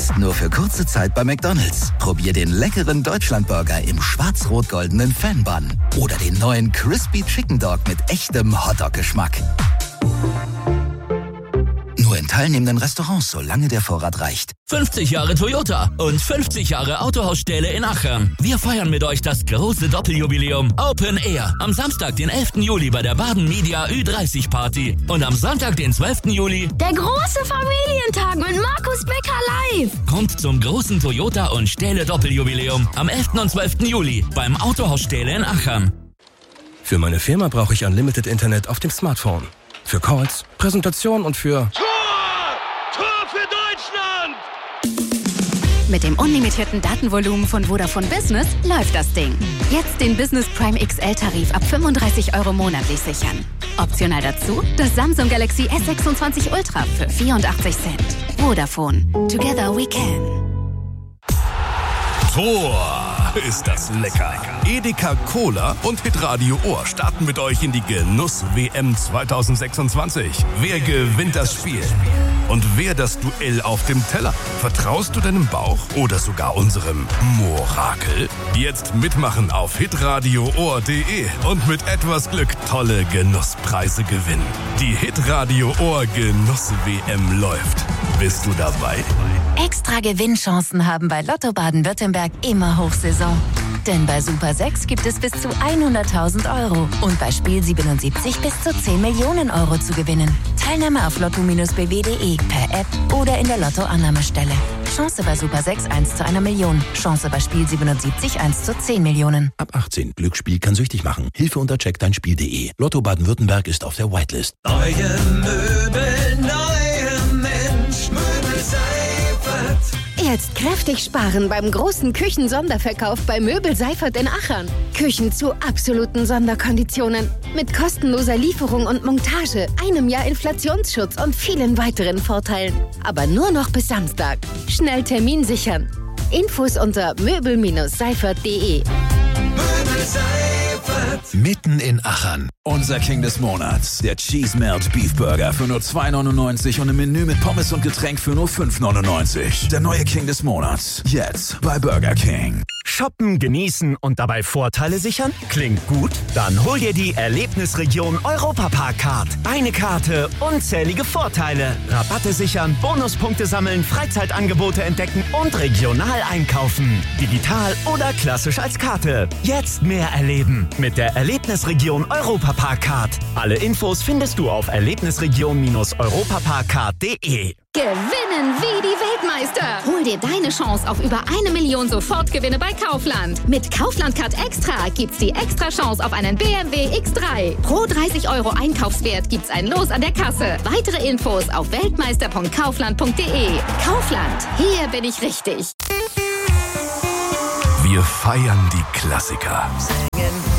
Jetzt nur für kurze Zeit bei McDonald's. Probier den leckeren Deutschlandburger im schwarz-rot-goldenen Fan-Bun. Oder den neuen Crispy Chicken Dog mit echtem Hotdog-Geschmack. Nur in teilnehmenden Restaurants, solange der Vorrat reicht. 50 Jahre Toyota und 50 Jahre Autohausstähle in Achern. Wir feiern mit euch das große Doppeljubiläum Open Air. Am Samstag, den 11. Juli bei der Baden Media Ü30 Party. Und am Sonntag, den 12. Juli... der große Familientag mit Markus Becker live. Kommt zum großen Toyota und Stähle Doppeljubiläum am 11. und 12. Juli beim Autohausstähle in Achern. Für meine Firma brauche ich Unlimited Internet auf dem Smartphone. Für Calls, Präsentation und für... Tor für Deutschland! Mit dem unlimitierten Datenvolumen von Vodafone Business läuft das Ding. Jetzt den Business Prime XL-Tarif ab 35 € monatlich sichern. Optional dazu das Samsung Galaxy S26 Ultra für 84 Cent. Vodafone. Together we can. Tor ist das lecker. Edeka Cola und Hitradio Ohr starten mit euch in die Genuss-WM 2026. Wer gewinnt das Spiel? Und wer das Duell auf dem Teller? Vertraust du deinem Bauch oder sogar unserem Morakel? Jetzt mitmachen auf hitradioohr.de und mit etwas Glück tolle Genusspreise gewinnen. Die Hitradio Ohr Genuss-WM läuft. Bist du dabei? Extra Gewinnchancen haben bei Lotto Baden-Württemberg immer Hochsaison. Denn bei Super 6 gibt es bis zu 100.000 € und bei Spiel 77 bis zu 10 Millionen € zu gewinnen. Teilnahme auf lotto-bw.de, per App oder in der Lotto-Annahmestelle. Chance bei Super 6 1 zu 1 Million. Chance bei Spiel 77 1 zu 10 Millionen. Ab 18. Glücksspiel kann süchtig machen. Hilfe unter checkdeinspiel.de. Lotto Baden-Württemberg ist auf der Whitelist. Neue Möbel, neue Mensch, Möbel Seifert. Jetzt kräftig sparen beim großen Küchen-Sonderverkauf bei Möbel Seifert in Achern. Küchen zu absoluten Sonderkonditionen. Mit kostenloser Lieferung und Montage, einem Jahr Inflationsschutz und vielen weiteren Vorteilen. Aber nur noch bis Samstag. Schnell Termin sichern. Infos unter möbel-seifert.de. Möbel Seifert. Mitten in Achern. Unser King des Monats. Der Cheese Melt Beef Burger für nur 2,99 und ein Menü mit Pommes und Getränk für nur 5,99. Der neue King des Monats. Jetzt bei Burger King. Shoppen, genießen und dabei Vorteile sichern? Klingt gut? Dann hol dir die Erlebnisregion Europapark-Card. Eine Karte, unzählige Vorteile. Rabatte sichern, Bonuspunkte sammeln, Freizeitangebote entdecken und regional einkaufen. Digital oder klassisch als Karte. Jetzt mehr erleben mit der Erlebnisregion Europapark-Card. Alle Infos findest du auf erlebnisregion-europaparkcard.de. Gewinnen wie die Weltmeister. Hol dir deine Chance auf über 1 Million Sofortgewinne bei Kaufland. Mit Kaufland Card Extra gibt's die extra Chance auf einen BMW X3. Pro 30 € Einkaufswert gibt's ein Los an der Kasse. Weitere Infos auf weltmeister.kaufland.de. Kaufland, hier bin ich richtig. Wir feiern die Klassiker.